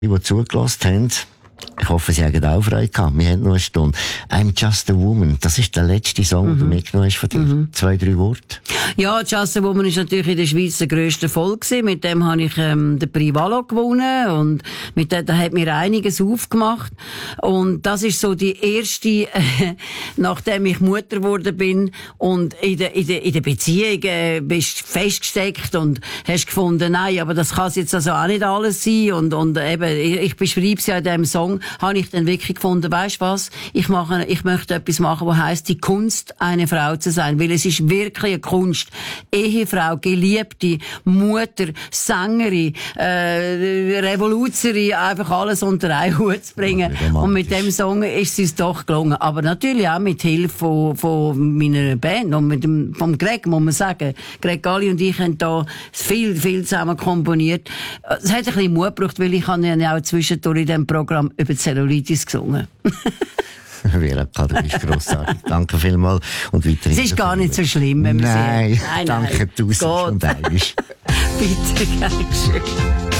Die zugelassen haben, ich hoffe, Sie haben auch Freude gehabt. Wir haben noch eine Stunde. «I'm Just a Woman», das ist der letzte Song, den du mitgenommen hast von dir. 2, 3 Worte. Ja, «Just a Woman» ist natürlich in der Schweiz der grösste Erfolg gewesen. Mit dem habe ich den Prix Valo gewonnen und mit dem, da hat mir einiges aufgemacht. Und das ist so die erste, nachdem ich Mutter geworden bin und in der Beziehung bist festgesteckt und hast gefunden, nein, aber das kann jetzt also auch nicht alles sein und eben, ich beschreibe es ja in diesem Song, habe ich dann wirklich gefunden, weisst was, ich möchte etwas machen, was heisst, die Kunst, eine Frau zu sein, weil es ist wirklich eine Kunst. Ehefrau, Geliebte, Mutter, Sängerin, Revoluzerin, einfach alles unter einen Hut zu bringen. Und mit dem Song ist es uns doch gelungen. Aber natürlich auch mit Hilfe von meiner Band und vom Greg, muss man sagen. Greg Galli und ich haben da viel zusammen komponiert. Es hat ein bisschen Mut gebraucht, weil ich habe ja auch zwischendurch in diesem Programm über Zellulitis gesungen. Vera, du bist grossartig. Danke vielmals. Und weiterhin. Es ist gar nicht so schlimm, wenn man Nein, sieht. Nein, danke tausend und einmal. Bitte, gern geschehen.